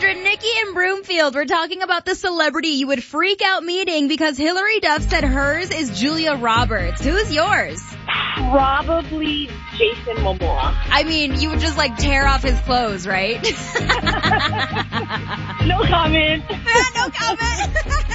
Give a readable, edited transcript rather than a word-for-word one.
Sandra, Nikki in Broomfield. We're talking about the celebrity you would freak out meeting because Hillary Duff said hers is Julia Roberts. Who's yours? Probably Jason Momoa. I mean, you would just like tear off his clothes, right? No comment. No comment.